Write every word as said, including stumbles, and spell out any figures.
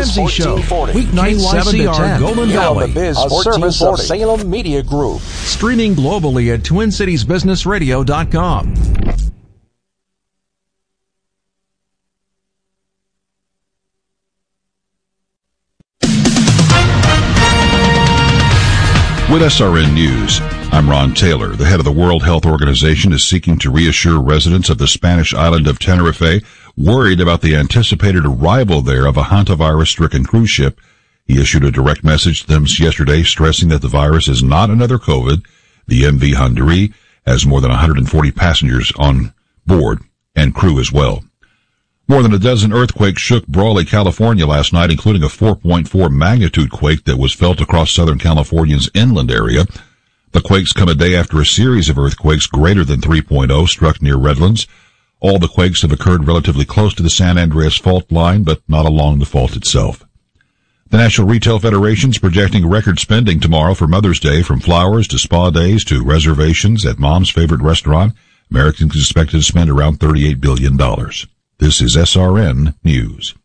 Ramsey Show, weeknights seven to ten, Golden Valley, a service of Salem Media Group. Streaming globally at twin cities business radio dot com. With S R N News, I'm Ron Taylor. The head of the World Health Organization is seeking to reassure residents of the Spanish island of Tenerife worried about the anticipated arrival there of a hantavirus-stricken cruise ship. He issued a direct message to them yesterday stressing that the virus is not another COVID. The M V Honduras has more than one hundred forty passengers on board and crew as well. More than a dozen earthquakes shook Brawley, California last night, including a four point four magnitude quake that was felt across Southern California's inland area. The quakes come a day after a series of earthquakes greater than three point oh struck near Redlands. All the quakes have occurred relatively close to the San Andreas fault line, but not along the fault itself. The National Retail Federation's projecting record spending tomorrow for Mother's Day, from flowers to spa days to reservations at Mom's favorite restaurant. Americans expected to spend around thirty-eight billion dollars. This is S R N News.